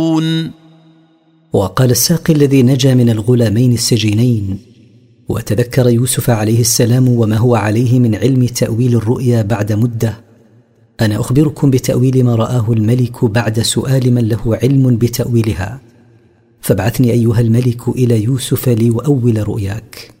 وقال الساقي الذي نجا من الغلامين السجينين وتذكر يوسف عليه السلام وما هو عليه من علم تأويل الرؤيا بعد مدة: أنا أخبركم بتأويل ما رآه الملك بعد سؤال من له علم بتأويلها، فابعثني أيها الملك إلى يوسف ليؤول رؤياك.